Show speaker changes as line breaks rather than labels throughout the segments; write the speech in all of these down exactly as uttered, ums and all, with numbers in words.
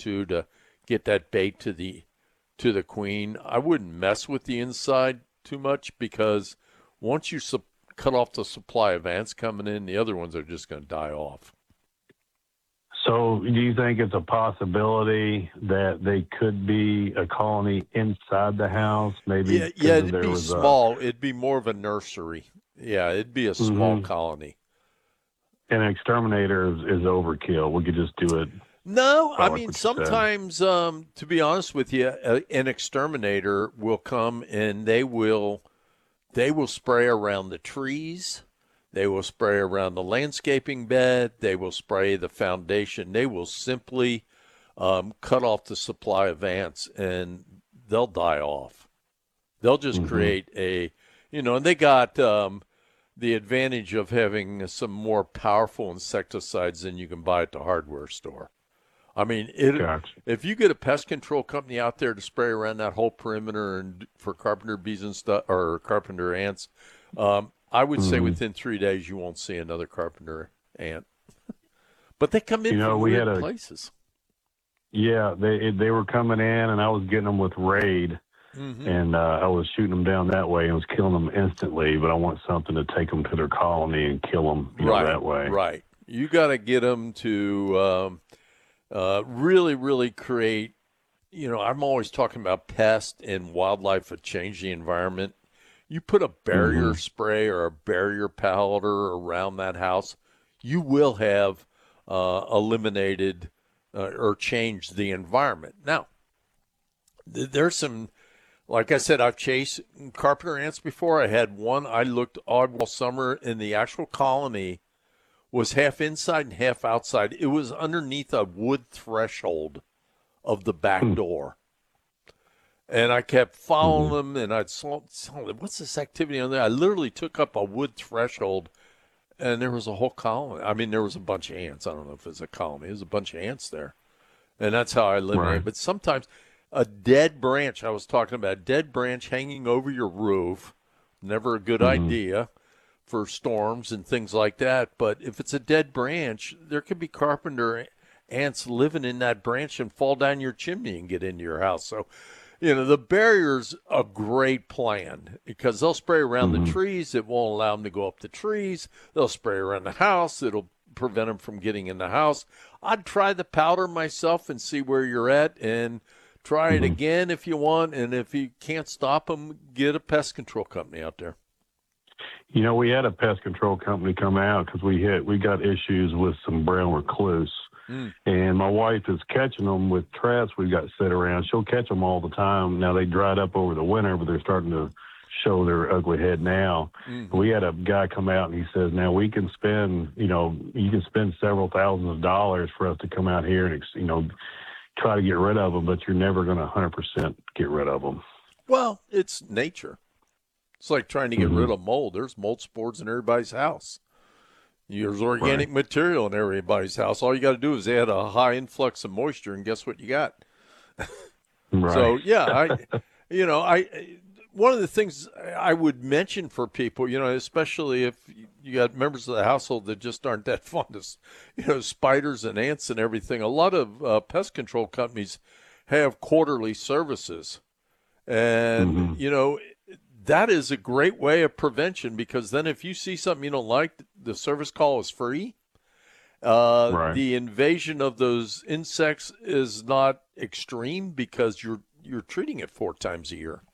two to get that bait to the to the queen. I wouldn't mess with the inside too much because once you su- cut off the supply of ants coming in, the other ones are just going to die off.
So do you think it's a possibility that they could be a colony inside the house? Maybe
Yeah, yeah, it'd
there
be
was
small. It'd be more of a nursery. Yeah, it'd be a small
mm-hmm.
colony.
An exterminator is, is overkill. We could just do it.
No, I
like
mean,
what you
sometimes, um, to be honest with you, a, an exterminator will come and they will they will spray around the trees. They will spray around the landscaping bed. They will spray the foundation. They will simply um, cut off the supply of ants and they'll die off. They'll just
mm-hmm.
create a, you know, and they got um, the advantage of having some more powerful insecticides than you can buy at the hardware store. I mean, it,
gotcha.
if you get a pest control company out there to spray around that whole perimeter and for carpenter bees and stuff, or carpenter ants, um, I would mm-hmm. say within three days you won't see another carpenter ant. But they come in
you know,
from
we
weird
had a,
places.
Yeah, they they were coming in, and I was getting them with Raid, mm-hmm. and uh, I was shooting them down that way and was killing them instantly. But I want something to take them to their colony and kill them you
right,
know, that way.
Right. You got to get them to um, uh, really, really create. You know, I'm always talking about pest and wildlife that change the environment. You put a barrier mm-hmm. spray or a barrier powder around that house, you will have uh, eliminated uh, or changed the environment. Now, th- there's some, like I said, I've chased carpenter ants before. I had one, I looked odd all summer, and the actual colony was half inside and half outside. It was underneath a wood threshold of the back mm. door. And I kept following mm-hmm. them, and I'd saw, saw, what's this activity on there? I literally took up a wood threshold, and there was a whole colony. I mean, there was a bunch of ants. I don't know if it's a colony. There's a bunch of ants there. And that's how I eliminate
right.
it. But sometimes a dead branch, I was talking about, a dead branch hanging over your roof, never a good mm-hmm. idea for storms and things like that. But if it's a dead branch, there could be carpenter ants living in that branch and fall down your chimney and get into your house. So, you know, the barrier's a great plan because they'll spray around mm-hmm. the trees. It won't allow them to go up the trees. They'll spray around the house. It'll prevent them from getting in the house. I'd try the powder myself and see where you're at and try mm-hmm. it again if you want. And if you can't stop them, get a pest control company out there.
You know, we had a pest control company come out because we hit, we got issues with some brown recluse. Mm. And my wife is catching them with traps we've got set around. She'll catch them all the time. Now, they dried up over the winter, but they're starting to show their ugly head now. Mm-hmm. We had a guy come out, and he says, now we can spend, you know, you can spend several thousands of dollars for us to come out here and, you know, try to get rid of them, but you're never going to one hundred percent get rid of them.
Well, it's nature. It's like trying to get
mm-hmm.
rid of mold. There's mold spores in everybody's house. There's organic
right.
material in everybody's house. All you got to do is add a high influx of moisture, and guess what you got?
right.
So, yeah, I, you know, I one of the things I would mention for people, you know, especially if you got members of the household that just aren't that fond of, you know, spiders and ants and everything, a lot of uh, pest control companies have quarterly services. And, mm-hmm. you know, that is a great way of prevention because then if you see something you don't like, the service call is free. Uh,
right.
The invasion of those insects is not extreme because you're you're treating it four times a year.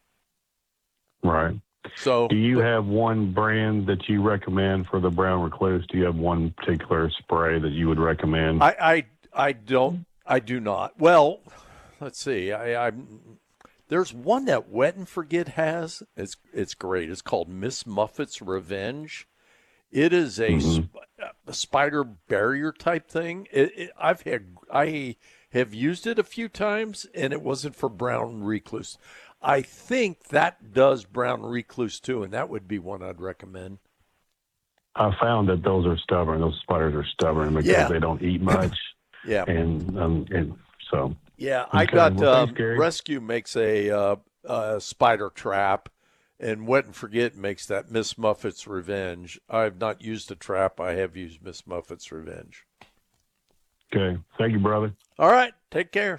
Right.
So,
do you
but,
have one brand that you recommend for the brown recluse? Do you have one particular spray that you would recommend?
I I, I don't. I do not. Well, let's see. I I'm. There's one that Wet and Forget has. It's it's great. It's called Miss Muffet's Revenge. It is a, mm-hmm. sp- a spider barrier type thing. It, it, I've had I have used it a few times, and it wasn't for brown recluse. I think that does brown recluse too, and that would be one I'd recommend.
I found that those are stubborn. Those spiders are stubborn because
yeah.
they don't eat much.
yeah,
and um, and so.
Yeah, I
okay.
got
well,
um,
thanks,
Rescue makes a, uh, a spider trap, and Wet and Forget makes that Miss Muffet's Revenge. I have not used a trap. I have used Miss Muffet's Revenge.
Okay. Thank you, brother.
All right. Take care.